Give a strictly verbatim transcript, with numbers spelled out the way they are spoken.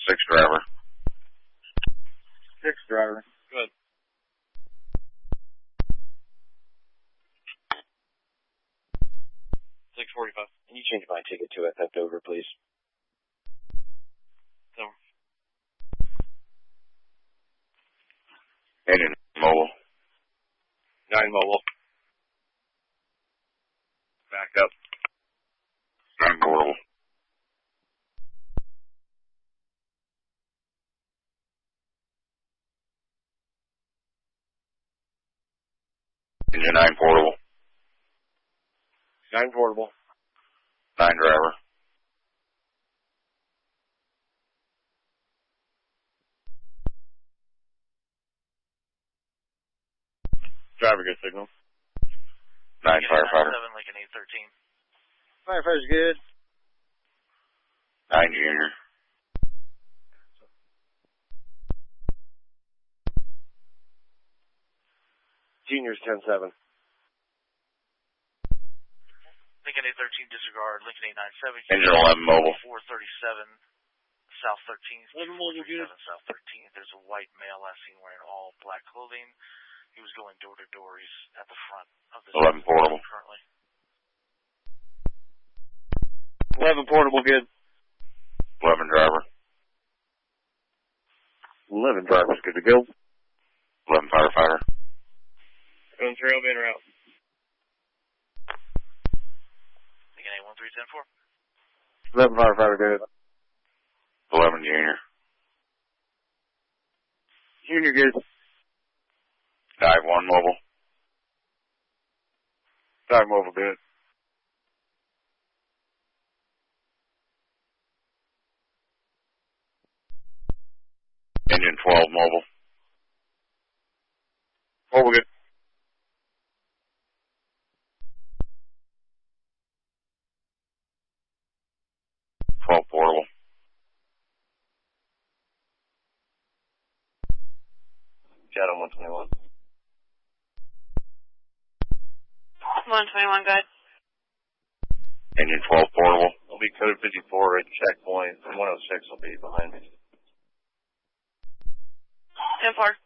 Six driver. Six driver. Good. six forty-five. Can you change my ticket to effect over, please? No. Engine mobile. Nine mobile. Back up. Nine portable. Engine nine portable. Nine portable. Nine driver. Driver, good signal. Nine firefighter. seven, Lincoln eight thirteen. Firefighter's good. Nine junior. Junior's ten seven. Lincoln eight thirteen, disregard. Lincoln eight ninety-seven. Engine eleven mobile. four thirty-seven, South thirteenth. eleven mobile, unit. South thirteenth. There's a white male last seen wearing all black clothing. He was going door to door. He's at the front of this. eleven portable. Currently. eleven portable, good. eleven driver. eleven driver's good to go. eleven firefighter. Going trail bin route. Lincoln eight one three ten four. eleven firefighter, good. eleven junior. Junior, good. Dive one mobile. Dive mobile, good. Engine twelve mobile. Mobile, good. twelve portable. Shadow one twenty-one. one twenty-one, good. Engine twelve portable. I'll be code fifty-four at checkpoint. one oh six will be behind me. ten four.